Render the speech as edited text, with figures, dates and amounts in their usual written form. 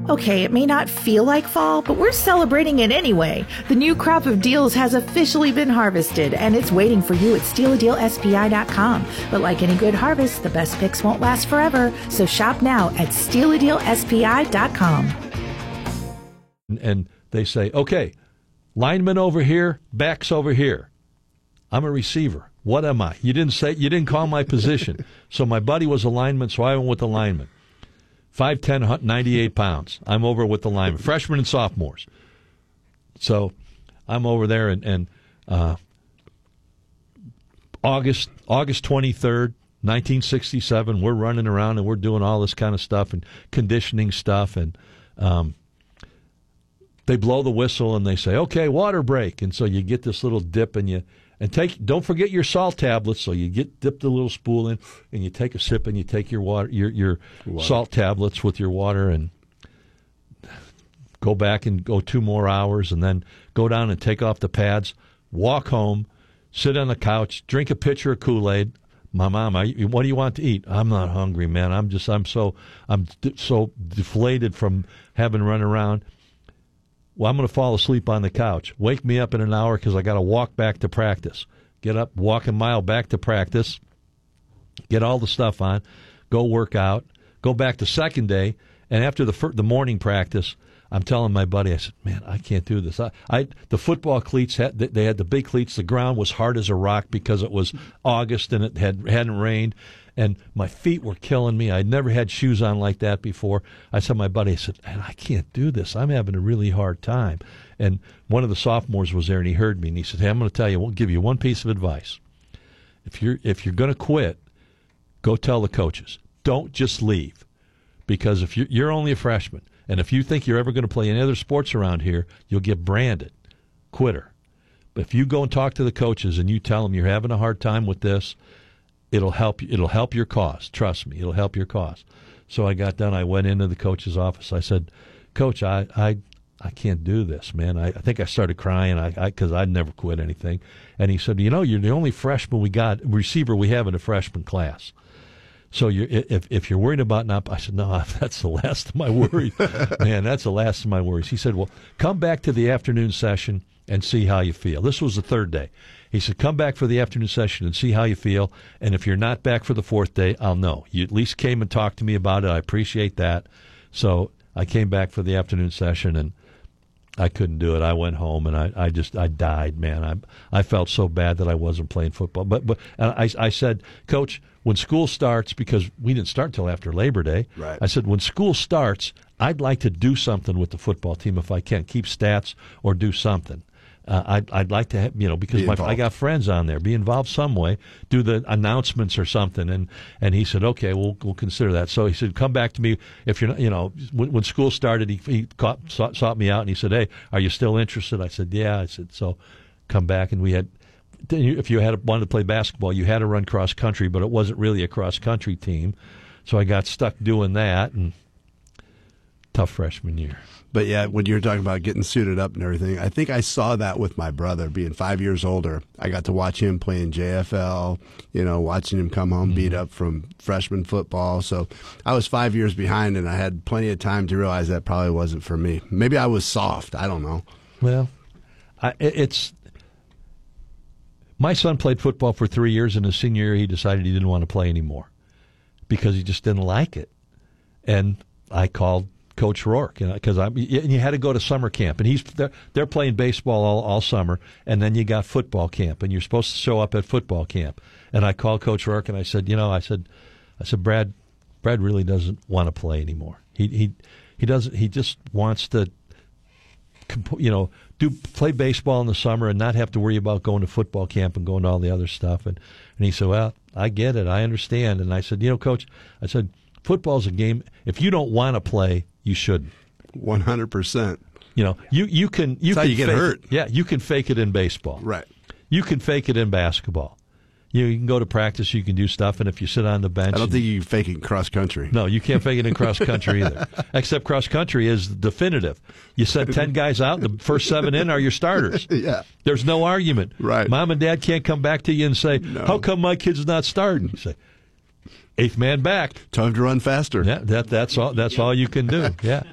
Okay, it may not feel like fall, but we're celebrating it anyway. The new crop of deals has officially been harvested, and it's waiting for you at SteelaDealSPI.com. But like any good harvest, the best picks won't last forever, so shop now at SteelaDealSPI.com. And they say, okay, lineman over here, backs over here. I'm a receiver. What am I? You didn't call my position. So my buddy was a lineman, so I went with the lineman. 5'10", 98 pounds. I'm over with the linemen, freshmen and sophomores. So I'm over there, and August 23rd, 1967, we're running around and we're doing all this kind of stuff and conditioning stuff, and they blow the whistle and they say, okay, water break. And so you get this little dip don't forget your salt tablets. So you dip the little spool in, and you take a sip, and you take your water, your salt tablets with your water, and go back and go 2 more hours, and then go down and take off the pads, walk home, sit on the couch, drink a pitcher of Kool-Aid. My mom, what do you want to eat? I'm not hungry, man. I'm so deflated from having run around. Well, I'm going to fall asleep on the couch. Wake me up in an hour because I got to walk back to practice. Get up, walk a mile back to practice, get all the stuff on, go work out, go back the second day, and after the morning practice, I'm telling my buddy, I said, man, I can't do this. The football cleats, they had the big cleats. The ground was hard as a rock because it was August and it hadn't rained. And my feet were killing me. I'd never had shoes on like that before. I said to my buddy, I said, man, I can't do this. I'm having a really hard time. And one of the sophomores was there, and he heard me, and he said, hey, I'm going to tell you, we'll give you one piece of advice. If you're going to quit, go tell the coaches. Don't just leave. Because if you're only a freshman, and if you think you're ever going to play any other sports around here, you'll get branded. Quitter. But if you go and talk to the coaches and you tell them you're having a hard time with this, it'll help you. It'll help your cause. Trust me, it'll help your cause. So I got done. I went into the coach's office. I said, Coach, I can't do this, man. I think I started crying because I'd never quit anything. And he said, you're the only receiver we have in the freshman class. So if you're worried about not, I said, no, that's the last of my worries. Man, that's the last of my worries. He said, well, come back to the afternoon session and see how you feel. This was the third day. He said, come back for the afternoon session and see how you feel. And if you're not back for the fourth day, I'll know. You at least came and talked to me about it. I appreciate that. So I came back for the afternoon session, and I couldn't do it. I went home, and I died, man. I felt so bad that I wasn't playing football. But I said, Coach, when school starts, because we didn't start until after Labor Day, right. I said, when school starts, I'd like to do something with the football team if I can, keep stats or do something. I'd like to have, because I got friends on there, be involved some way, do the announcements or something. And he said, okay, we'll consider that. So he said, come back to me if you're not, when school started, he sought me out, and he said, hey, are you still interested? I said, yeah. I said, so come back. And we had, if you wanted to play basketball, you had to run cross country, but it wasn't really a cross country team. So I got stuck doing that, and tough freshman year. But yeah, when you were talking about getting suited up and everything, I think I saw that with my brother being 5 years older. I got to watch him playing JFL, watching him come home beat up from freshman football. So I was 5 years behind, and I had plenty of time to realize that probably wasn't for me. Maybe I was soft. I don't know. Well, my son played football for 3 years, and his senior year he decided he didn't want to play anymore because he just didn't like it. And I called Coach Rourke, because you had to go to summer camp, and they're playing baseball all summer, and then you got football camp, and you're supposed to show up at football camp. And I called Coach Rourke, and I said, I said, Brad really doesn't want to play anymore. He doesn't. He just wants to, play baseball in the summer and not have to worry about going to football camp and going to all the other stuff. And he said, well, I get it, I understand. And I said, Coach, I said, football's a game. If you don't want to play, you shouldn't. 100%. You can. That's how you get hurt. Yeah, you can fake it in baseball. Right. You can fake it in basketball. You can go to practice. You can do stuff, and if you sit on the bench, I don't think you can fake it in cross country. No, you can't fake it in cross country either. Except cross country is definitive. You send 10 guys out, and the first 7 in are your starters. Yeah. There's no argument. Right. Mom and Dad can't come back to you and say, no. How come my kid's not starting? You say, 8th man back. Time to run faster. Yeah, that's all you can do. Yeah.